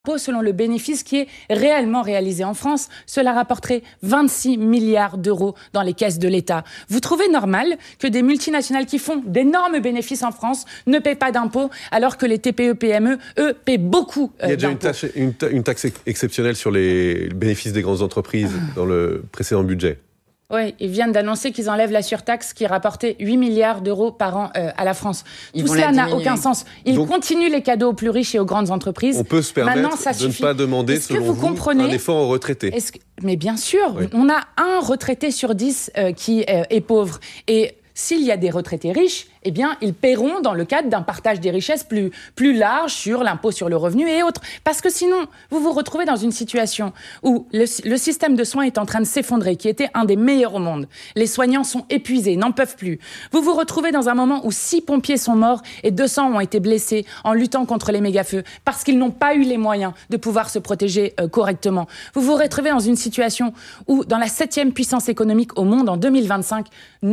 selon le bénéfice qui est réellement réalisé en France, cela rapporterait 26 milliards d'euros dans les caisses de l'État. Vous trouvez normal que des multinationales qui font d'énormes bénéfices en France ne paient pas d'impôts alors que les TPE-PME, eux, paient beaucoup d'impôts? Il y a déjà une taxe exceptionnelle sur les bénéfices des grandes entreprises dans le précédent budget. Oui, ils viennent d'annoncer qu'ils enlèvent la surtaxe qui rapportait 8 milliards d'euros par an à la France. Tout cela n'a aucun sens. Ils continuent les cadeaux aux plus riches et aux grandes entreprises. On peut se permettre de ne pas demander, selon vous, un effort aux retraités. Mais bien sûr, on a un retraité sur 10 qui est pauvre. Et s'il y a des retraités riches, eh bien, ils paieront dans le cadre d'un partage des richesses plus large sur l'impôt sur le revenu et autres. Parce que sinon, vous vous retrouvez dans une situation où le système de soins est en train de s'effondrer, qui était un des meilleurs au monde. Les soignants sont épuisés, n'en peuvent plus. Vous vous retrouvez dans un moment où 6 pompiers sont morts et 200 ont été blessés en luttant contre les méga-feux parce qu'ils n'ont pas eu les moyens de pouvoir se protéger correctement. Vous vous retrouvez dans une situation où, dans la 7e puissance économique au monde en 2025,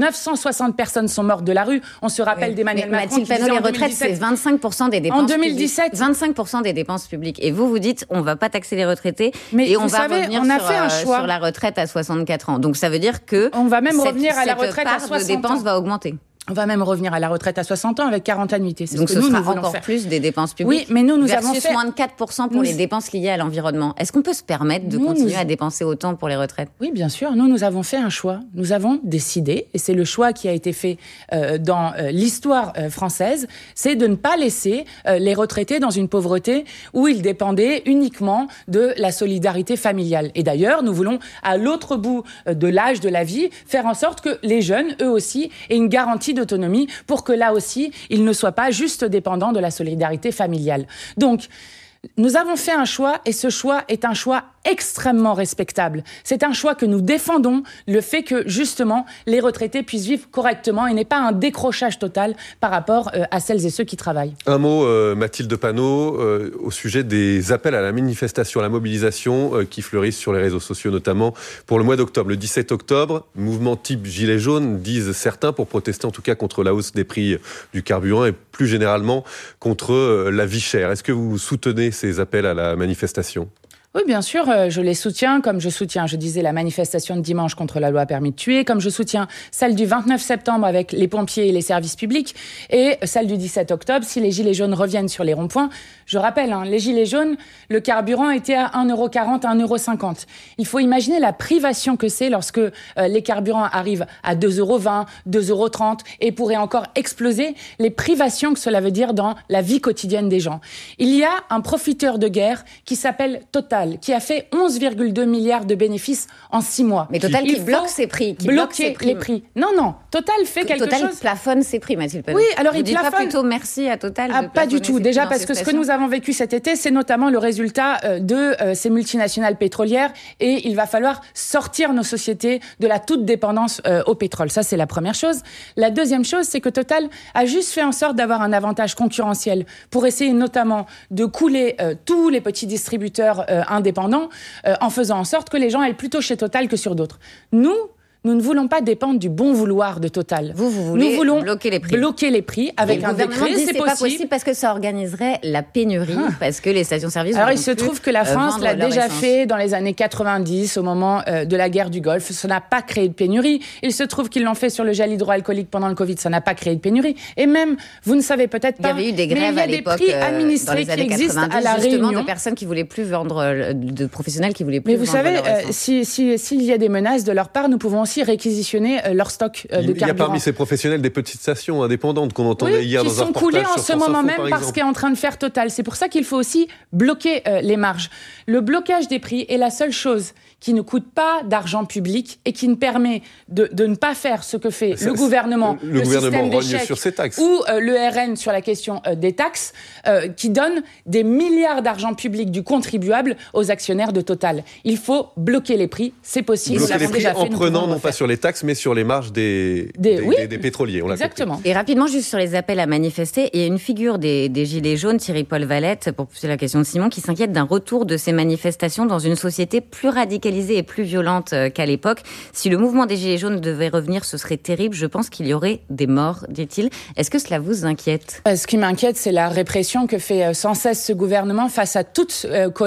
960 personnes sont mortes de la rue. On se rappelle d'Emmanuel Macron. Mathilde Panot, les retraites, c'est 25% des dépenses en 2017, publiques. 25% des dépenses publiques. Et vous dites, on ne va pas taxer les retraités. Mais et on va revenir sur la retraite à 64 ans. Donc ça veut dire que on va même revenir à la retraite à 60 ans. Cette part de dépenses va augmenter. On va même revenir à la retraite à 60 ans avec 40 annuités. Donc ce sera encore plus des dépenses publiques. Oui, mais nous avons fait moins de 4% pour les dépenses liées à l'environnement. Est-ce qu'on peut se permettre de continuer à dépenser autant pour les retraites? Oui, bien sûr. Nous avons fait un choix. Nous avons décidé, et c'est le choix qui a été fait dans l'histoire française, c'est de ne pas laisser les retraités dans une pauvreté où ils dépendaient uniquement de la solidarité familiale. Et d'ailleurs, nous voulons, à l'autre bout de l'âge de la vie, faire en sorte que les jeunes, eux aussi, aient une garantie d'autonomie pour que là aussi, ils ne soient pas juste dépendants de la solidarité familiale. Donc, nous avons fait un choix et ce choix est un choix extrêmement respectable. C'est un choix que nous défendons, le fait que justement les retraités puissent vivre correctement et n'ait pas un décrochage total par rapport à celles et ceux qui travaillent. Un mot, Mathilde Panot, au sujet des appels à la manifestation, à la mobilisation qui fleurissent sur les réseaux sociaux, notamment pour le mois d'octobre. Le 17 octobre, mouvement type Gilets jaunes, disent certains, pour protester en tout cas contre la hausse des prix du carburant et plus généralement contre la vie chère. Est-ce que vous soutenez ces appels à la manifestation ? Oui, bien sûr, je les soutiens, comme je soutiens, je disais, la manifestation de dimanche contre la loi permis de tuer, comme je soutiens celle du 29 septembre avec les pompiers et les services publics, et celle du 17 octobre, si les gilets jaunes reviennent sur les ronds-points. Je rappelle, les gilets jaunes, le carburant était à 1,40 €, 1,50 €. Il faut imaginer la privation que c'est lorsque les carburants arrivent à 2,20 €, 2,30 € et pourraient encore exploser, les privations que cela veut dire dans la vie quotidienne des gens. Il y a un profiteur de guerre qui s'appelle Total, qui a fait 11,2 milliards de bénéfices en 6 mois. Mais Total qui bloque ses prix. Bloquer les prix. Non, Total fait quelque chose. Total plafonne ses prix, Mathilde Panot. Oui, alors il plafonne. Pas plutôt merci à Total de pas du tout. Déjà parce que ce que nous avons vécu cet été, c'est notamment le résultat de ces multinationales pétrolières et il va falloir sortir nos sociétés de la toute dépendance au pétrole. Ça, c'est la première chose. La deuxième chose, c'est que Total a juste fait en sorte d'avoir un avantage concurrentiel pour essayer notamment de couler tous les petits distributeurs indépendants en faisant en sorte que les gens aillent plutôt chez Total que sur d'autres. Nous ne voulons pas dépendre du bon vouloir de Total. Vous voulez bloquer les prix. Bloquer les prix avec un décret, c'est pas possible parce que ça organiserait la pénurie, parce que les stations-service... Alors il se trouve que la France l'a déjà fait dans les années 90, au moment de la guerre du Golfe. Ça n'a pas créé de pénurie. Il se trouve qu'ils l'ont fait sur le gel hydroalcoolique pendant le Covid. Ça n'a pas créé de pénurie. Et même, vous ne savez peut-être pas, il y avait eu des grèves à l'époque, prix administrés qui existent à la Réunion. De personnes qui voulaient plus vendre, de professionnels qui voulaient plus vendre. Mais vous savez, s'il y a des menaces de leur part, nous pouvons aussi réquisitionner leur stock de carburant. Il y a parmi ces professionnels des petites stations indépendantes qu'on entendait hier dans un reportage sur France Info, qui sont coulées en ce moment même parce qu'est en train de faire Total. C'est pour ça qu'il faut aussi bloquer les marges. Le blocage des prix est la seule chose qui ne coûte pas d'argent public et qui ne permet de ne pas faire ce que fait le gouvernement, le système des chèques sur ses taxes. Ou le RN sur la question des taxes, qui donne des milliards d'argent public du contribuable aux actionnaires de Total. Il faut bloquer les prix, c'est possible. Bloquer les prix en prenant non non pas sur les taxes, mais sur les marges des pétroliers. On Exactement. L'a compris. Et rapidement, juste sur les appels à manifester, il y a une figure des Gilets jaunes, Thierry-Paul Valette, pour pousser la question de Simon, qui s'inquiète d'un retour de ces manifestations dans une société plus radicalisée et plus violente qu'à l'époque. Si le mouvement des Gilets jaunes devait revenir, ce serait terrible. Je pense qu'il y aurait des morts, dit-il. Est-ce que cela vous inquiète ? Ce qui m'inquiète, c'est la répression que fait sans cesse ce gouvernement face à toute